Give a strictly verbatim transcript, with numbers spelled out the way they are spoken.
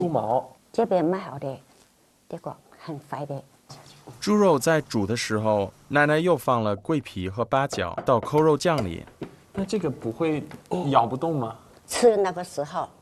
猪毛这边买好的，这个很快的。 猪肉在煮的时候，奶奶又放了桂皮和八角到扣肉酱里。 那这个不会咬不动吗？ 吃那个时候